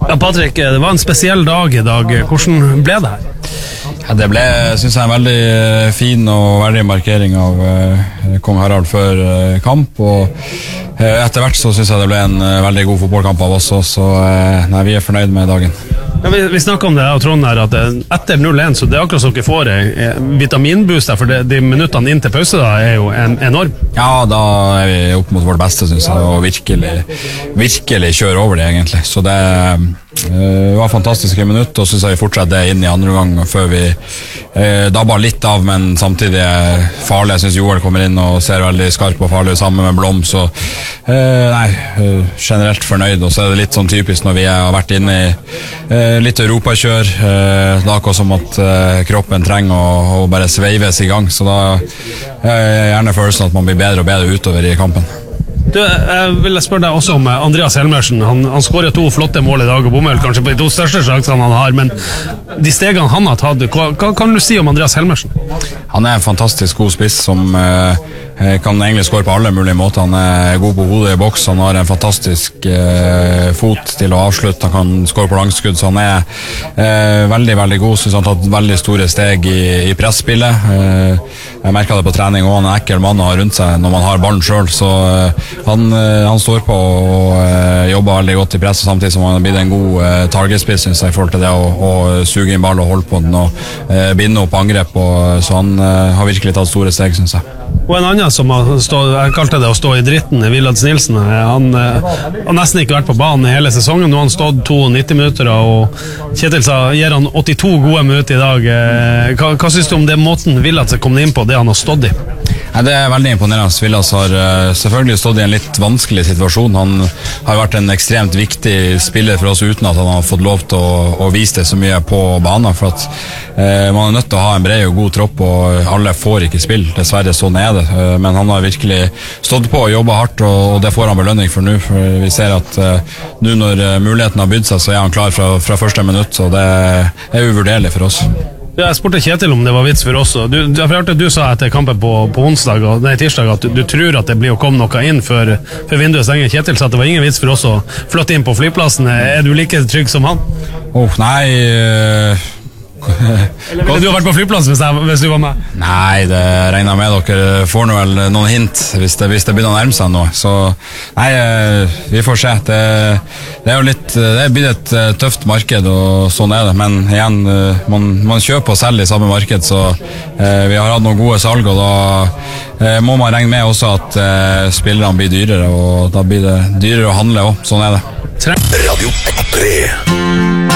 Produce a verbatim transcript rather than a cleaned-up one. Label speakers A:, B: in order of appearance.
A: Ja, Patrick, det var en spesiell dag i dag. Hvordan ble det her?
B: Ja, det ble, synes jeg, en veldig fin og verdig markering av uh, Kong Harald før uh, kamp, og uh, etter hvert så synes jeg det ble en uh, veldig god fotballkamp av oss også, så uh, nei, vi er fornøyd med dagen.
A: Ja, vi, vi snakket om det og Trond her, at etter null én så det er akkurat som dere får en vitaminboost der, for det, de minuttene inn til pause da er jo en, enorm.
B: Ja, da er vi opp mot vårt beste, synes jeg, og virkelig, virkelig kjører over det egentlig, så det uh, var fantastiske minutter, og synes jeg vi fortsetter det inn i andre gang før vi uh, dabber litt av, men samtidig er farlig. Jeg synes Joel kommer inn og ser veldig skarp og farlig sammen med Blom, så uh, nei, uh, generelt fornøyd, og så er det litt sånn typisk når vi har vært inne i uh, litt europakjør, eh, det er akkurat som at eh, kroppen trenger å, å bare sveives i gang, så da er jeg gjerne følelsen at man blir bedre og bedre utover i kampen.
A: Du, jeg vil spørre deg også om Andreas Helmersen. Han, han skårer to flotte mål i dag og bommer kanskje på de to største sjansene han har, men de stegene han har tatt, hva, hva kan du si om Andreas Helmersen?
B: Han er en fantastisk god spiss som eh, kan egentlig skåre på alle mulige måter. Han er god på hodet i boks, han har en fantastisk eh, fot til å avslutte, han kan skåre på langskudd, så han er eh, veldig, veldig god. Synes han har tatt veldig store steg i, i pressspillet. Eh, jeg merket det på trening, og han er en ekkel mann å ha rundt seg når man har ballen selv, så eh, han, eh, han står på og eh, jobber veldig godt i presset, samtidig som han har blitt en god eh, targetspiss, synes jeg, i forhold til det å, å suge inn ball og holde på den og eh, binde opp angrep, og, så han eh, har virkelig tatt store steg, synes jeg.
A: Og en annen som har stå, jeg kalte det å stå i dritten, Villads Nilsen. Han har nesten ikke vært på banen i hele sesongen. Nå har han stått nitti minutter, og Kjetil sa gir han åttito gode minutter i dag. Hva, hva synes du om det måten Villads er kommet inn på, det han har stått i?
B: Ja, det er veldig imponerende. Villads har uh, selvfølgelig stått i en litt vanskelig situasjon. Han har vært en ekstremt viktig spiller for oss uten at han har fått lov til å, å vise det så mye på banen, for at uh, man er nødt til å ha en bred og god tropp, og alle får ikke spill. Dessverre, sånn er det. Uh, men han har virkelig stått på og jobbet hardt, og, og det får han belønning for nå. For vi ser at uh, nå når uh, muligheten har bydd seg, så er han klar fra, fra første minutt, så det er uvurderlig for oss.
A: Ja, jeg spurte Kjetil om det var vits for oss. Du, jeg hørte du sa etter kampen på, på onsdag, nei, tirsdag, at du, du tror at det blir å komme noe inn før, før vinduet stenger. Kjetil sa at det var ingen vits for oss å flytte inn på flyplassen. Er du like trygg som han?
B: Åh, oh, nei... Uh...
A: Eller ville du ha vært på flyplass hvis, jeg, hvis du var med?
B: Nei, det regner med dere får nå vel noen hint hvis det, hvis det begynner å nærme seg nå. Så nei, vi får se. Det, det er jo litt, det blir et tøft marked, og sånn er det. Men igjen, man, man kjøper og selger i samme marked, så eh, vi har hatt noen gode salg, og da eh, må man regne med også at eh, spillerne blir dyrere, og da blir det dyrere å handle også. Sånn er det.
C: Radio tre